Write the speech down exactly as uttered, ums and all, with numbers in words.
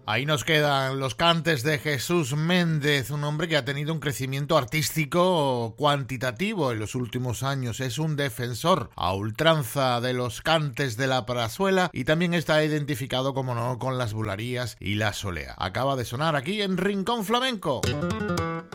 Ahí nos quedan los cantes de Jesús Méndez, un hombre que ha tenido un crecimiento artístico cuantitativo en los últimos años. Es un defensor a ultranza de los cantes de la Prazuela y también está identificado, como no, con las bulerías y la solea. Acaba de sonar aquí en Rincón Flamenco.